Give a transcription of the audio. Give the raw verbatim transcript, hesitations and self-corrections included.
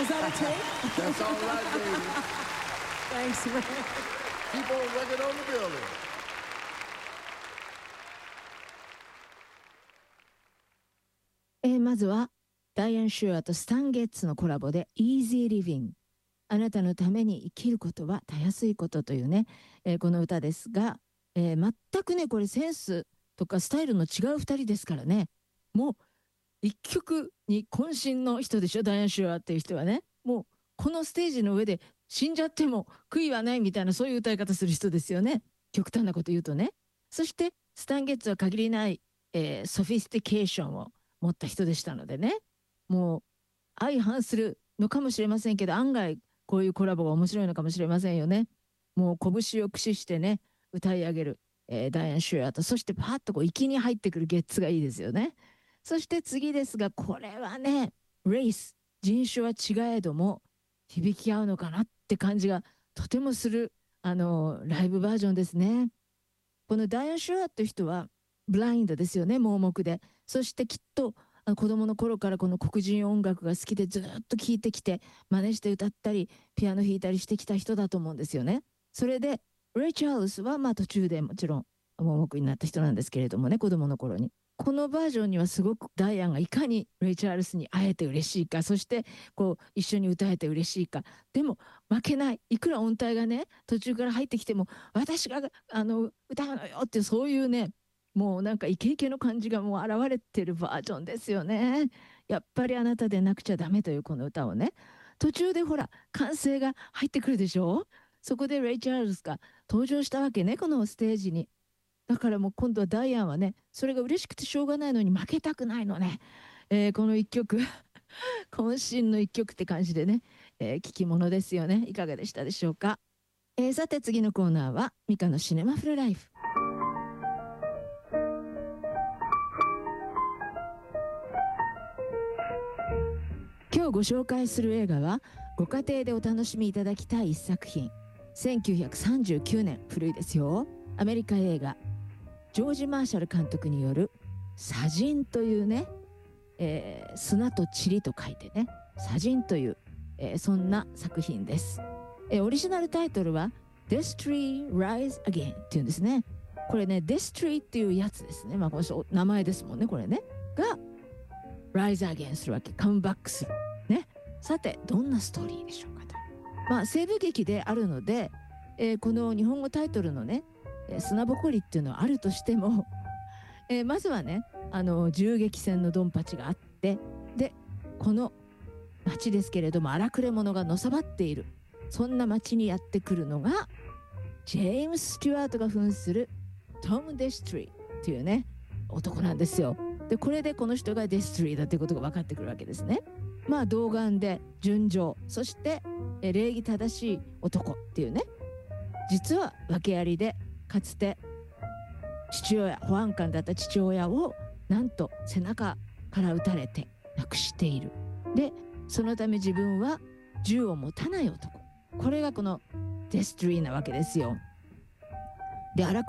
Is that a tape? That's all right, baby. Thanks, man. Keep on working on the building. えーまずはダイアン・シュアーとスタン・ゲッツのコラボで Easy Living、 あなたのために生きることはたやすいことというね、えーこの歌ですが、えー全くねこれセンスとかスタイルの違うふたりですからね、もう一曲に渾身の人でしょ、ダイアン・シュアーっていう人はね。もうこのステージの上で死んじゃっても悔いはないみたいな、そういう歌い方する人ですよね、極端なこと言うとね。そしてスタン・ゲッツは限りない、えーソフィスティケーションを持った人でしたのでね、もう相反するのかもしれませんけど、案外こういうコラボが面白いのかもしれませんよね。もう拳を駆使してね歌い上げる、えーダイアン・シュアーと、そしてパッとこう息に入ってくるゲッツがいいですよね。そして次ですが、これはねレイス、人種は違えども響き合うのかなって感じがとてもする、あのライブバージョンですね。このダイアン・シュアーっていう人はブラインドですよね、盲目で。そしてきっとあの子供の頃からこの黒人音楽が好きでずっと聴いてきて真似して歌ったりピアノ弾いたりしてきた人だと思うんですよね。それでレイ・チャールズはまあ途中でもちろん盲目になった人なんですけれどもね、子供の頃に。このバージョンにはすごくダイアンがいかにレイ・チャールズに会えて嬉しいか、そしてこう一緒に歌えて嬉しいか。でも負けない、いくら音程がね途中から入ってきても私があの歌うのよっていう、そういうねもうなんかイケイケの感じがもう現れてるバージョンですよね。やっぱりあなたでなくちゃダメというこの歌をね、途中でほら歓声が入ってくるでしょ。そこでレイ・チャールズが登場したわけね、このステージに。だからもう今度はダイアンはねそれが嬉しくてしょうがないのに負けたくないのね、えーこの一曲渾身の一曲って感じでね、えー、聞き物ですよね。いかがでしたでしょうか。えーさて次のコーナーはミカのシネマフルライフ。今日ご紹介する映画はご家庭でお楽しみいただきたい一作品、せんきゅうひゃくさんじゅうきゅうねん、古いですよ。アメリカ映画ジョージ・マーシャル監督による砂塵というね、えー砂と塵と書いてね砂塵という、えーそんな作品です。えーオリジナルタイトルは This Tree Rise Again っていうんですね。これね This Tree っていうやつですね、まあこの名前ですもんねこれね、が Rise Again するわけ、カムバックするね。さてどんなストーリーでしょうかと。まあ西部劇であるので、えーこの日本語タイトルのねえー砂ぼこりっていうのはあるとしても、えーまずはねあの銃撃戦のドンパチがあって、でこの町ですけれども荒くれ者がのさばっている、そんな町にやってくるのがジェームス・スチュワートが扮するトム・デストリーっていうね男なんですよ。でこれでこの人がデストリーだっていうことが分かってくるわけですね。まあ童顔で純情、そしてえー礼儀正しい男っていうね、実は訳ありでかつて父親保安官だった父親をなんと背中から撃たれて亡くしている。でそのため自分は銃を持たない男、これがこのデストリーなわけですよ。で荒